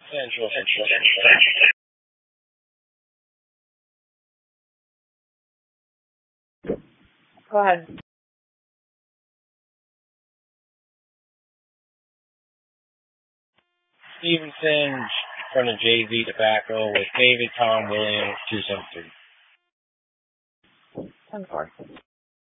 Central. Go ahead. Steven Singe from the JV Tobacco with David Tom Williams 273. 10-4.